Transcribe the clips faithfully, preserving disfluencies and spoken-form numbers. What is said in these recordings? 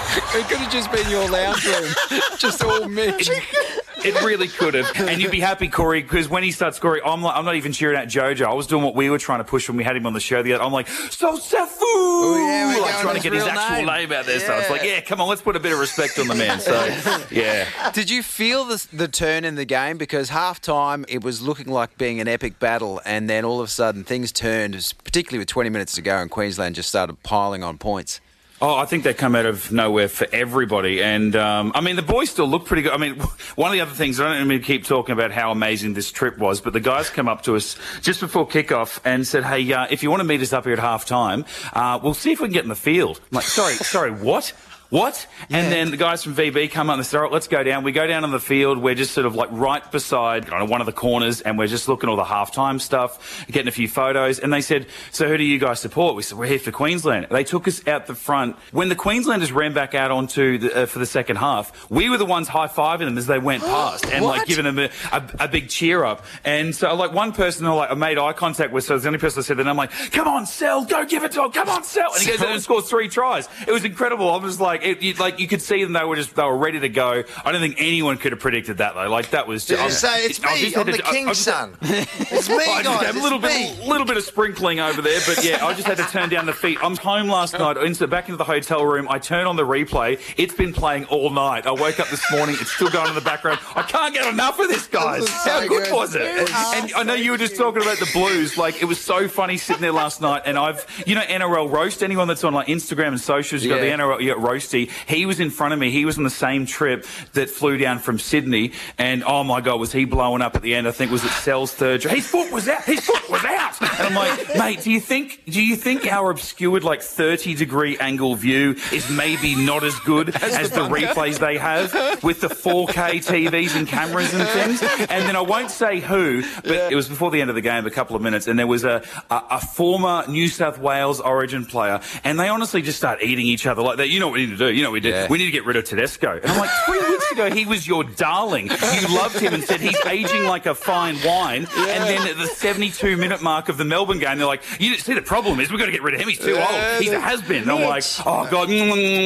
It could have just been your lounge room. Just all mixed. It really could have. And you'd be happy, Corey, because when he starts scoring, I'm like, I'm not even cheering at Jojo. I was doing what we were trying to push when we had him on the show. The other, I'm like, so Sefu! Oh, yeah, we're like going trying to his get his real actual name. name out there. Yeah. So it's like, yeah, come on, let's put a bit of respect on the man. So, yeah. Did you feel the, the turn in the game? Because half-time, it was looking like being an epic battle, and then all of a sudden things turned, particularly with twenty minutes to go, and Queensland just started piling on points. Oh, I think they come out of nowhere for everybody. And, um, I mean, the boys still look pretty good. I mean, one of the other things, I don't mean to keep talking about how amazing this trip was, but the guys come up to us just before kickoff and said, hey, uh, if you want to meet us up here at half-time, uh, we'll see if we can get in the field. I'm like, sorry, sorry, what? What? Yeah. And then the guys from V B come up and say, all right, let's go down. We go down on the field. We're just sort of like right beside you know, one of the corners, and we're just looking at all the halftime stuff, getting a few photos. And they said, so who do you guys support? We said, we're here for Queensland. They took us out the front. When the Queenslanders ran back out onto the, uh, for the second half, we were the ones high-fiving them as they went past and like giving them a, a, a big cheer up. And so like one person I like, I made eye contact with, so it was the only person I said that. I'm like, come on, Sel, go give it to him. Come on, Sel. And he goes in and scores three tries. It was incredible. I was like, It, you, like you could see them; they were just—they were ready to go. I don't think anyone could have predicted that, though. Like that was. Did Just, you say it's I, me? I I'm the to, king's I, I just, son. It's me, I guys. just had a little it's bit, me. little bit of sprinkling over there, but yeah, I just had to turn down the feet. I'm home last night, into back into the hotel room. I turn on the replay. It's been playing all night. I woke up this morning. It's still going in the background. I can't get enough of this, guys. This How so good, good. was it? And, and I know you were just talking about the Blues. Like it was so funny sitting there last night. And I've, you know, N R L Roast. Anyone that's on like Instagram and socials, you got Yeah. the N R L. You got Roasty. He was in front of me. He was on the same trip that flew down from Sydney, and oh my God, was he blowing up at the end? I think was it Sel's third. His foot was out. His foot was out. And I'm like, mate, do you think do you think our obscured like thirty degree angle view is maybe not as good as, as the, the replays they have with the four K T Vs and cameras and things? And then I won't say who, but yeah. It was before the end of the game, a couple of minutes, and there was a, a a former New South Wales Origin player, and they honestly just start eating each other like that. You know what we need to do? You know what we did? Yeah. We need to get rid of Tedesco. And I'm like, three weeks ago, he was your darling. You loved him and said he's aging like a fine wine. Yeah. And then at the seventy-two minute mark of the Melbourne game, they're like, you see, the problem is we've got to get rid of him. He's too yeah, old. He's a has-been. And I'm like, oh, God, feed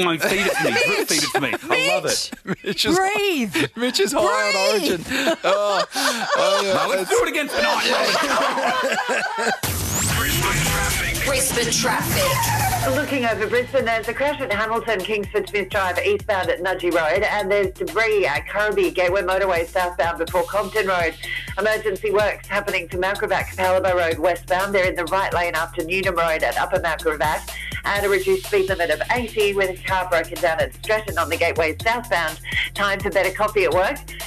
it to me. Feed it to me. I love it. Mitch is, Breathe. Mitch is high Breathe. on Origin. Oh, oh, yeah. No, let's do it again tonight. Brisbane traffic. Looking over Brisbane, there's a crash at Hamilton, Kingsford Smith Drive, eastbound at Nudgee Road, and there's debris at Kirby Gateway Motorway, southbound before Compton Road. Emergency works happening to Mount Gravatt, Capalaba Road, westbound. They're in the right lane after Newnham Road at Upper Mount Gravatt, and a reduced speed limit of eighty with a car broken down at Stratton on the Gateway southbound. Time for better coffee at work.